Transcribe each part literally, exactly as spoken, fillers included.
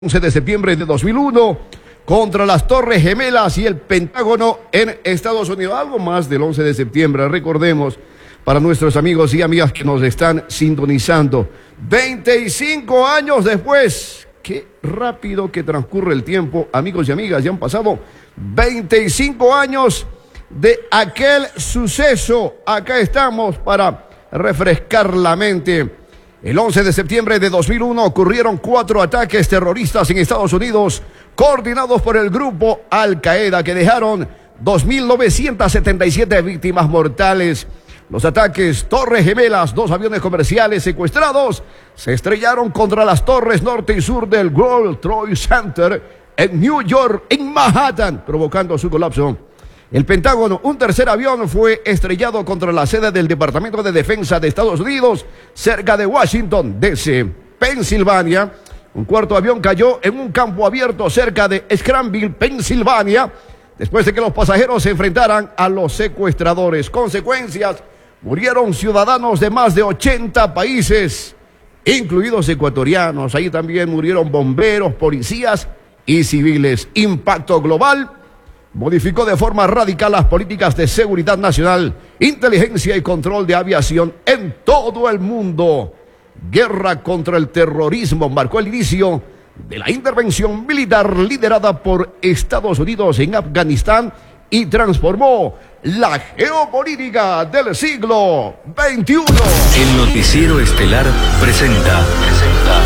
once de septiembre de dos mil uno contra las Torres Gemelas y el Pentágono en Estados Unidos. Algo más del once de septiembre, recordemos, para nuestros amigos y amigas que nos están sintonizando. veinticinco años después, qué rápido que transcurre el tiempo, amigos y amigas, ya han pasado veinticinco años de aquel suceso. Acá estamos para refrescar la mente. El once de septiembre de dos mil uno ocurrieron cuatro ataques terroristas en Estados Unidos, coordinados por el grupo Al-Qaeda, que dejaron dos mil novecientas setenta y siete víctimas mortales. Los ataques Torres Gemelas, dos aviones comerciales secuestrados, se estrellaron contra las torres norte y sur del World Trade Center en New York, en Manhattan, provocando su colapso. El Pentágono, un tercer avión fue estrellado contra la sede del Departamento de Defensa de Estados Unidos, cerca de Washington, D C, Pensilvania. Un cuarto avión cayó en un campo abierto cerca de Scranville, Pensilvania, después de que los pasajeros se enfrentaran a los secuestradores. Consecuencias: murieron ciudadanos de más de ochenta países, incluidos ecuatorianos. Ahí también murieron bomberos, policías y civiles. Impacto global: modificó de forma radical las políticas de seguridad nacional, inteligencia y control de aviación en todo el mundo. Guerra contra el terrorismo marcó el inicio de la intervención militar liderada por Estados Unidos en Afganistán y transformó la geopolítica del siglo veintiuno. El Noticiero Estelar presenta, presenta,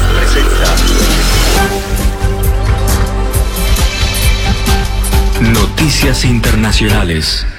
presenta. Noticias internacionales.